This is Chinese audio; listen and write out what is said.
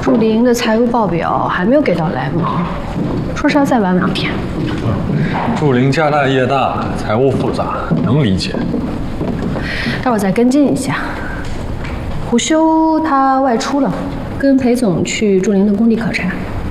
祝林的财务报表还没有给到来吗？说是要再晚2天。 祝林家大业大，财务复杂，能理解。 待会儿再跟进一下。胡修他外出了，跟裴总去祝林的工地考察。